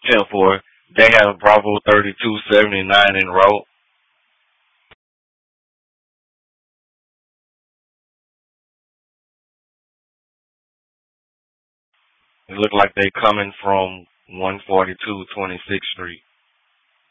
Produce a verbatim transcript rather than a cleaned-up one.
ten four. They have Bravo thirty-two seventy-nine in route. It look like they coming from one forty-two twenty-sixth Street.